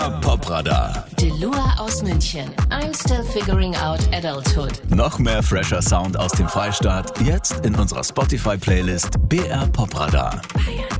Popradar. Delua aus München. I'm still figuring out adulthood. Noch mehr fresher Sound aus dem Freistaat. Jetzt in unserer Spotify-Playlist BR Popradar. Bayern.